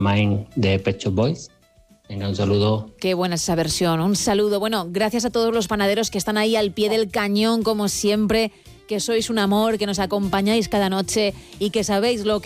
Mine de Pet Shop Boys. Venga, un saludo. Qué buena esa versión, un saludo. Bueno, gracias a todos los panaderos que están ahí al pie del cañón, como siempre, que sois un amor, que nos acompañáis cada noche y que sabéis lo que